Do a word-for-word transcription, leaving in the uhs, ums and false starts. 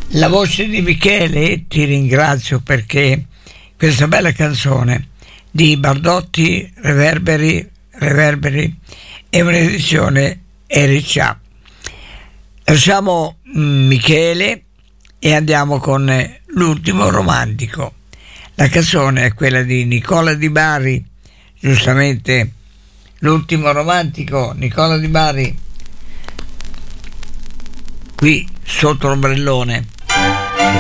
La voce di Michele, ti ringrazio perché questa bella canzone di Bardotti, Reverberi, Reverberi è un'edizione Ericcia. Lasciamo Michele e andiamo con l'ultimo romantico. La canzone è quella di Nicola Di Bari, giustamente l'ultimo romantico, Nicola Di Bari, qui sotto l'ombrellone.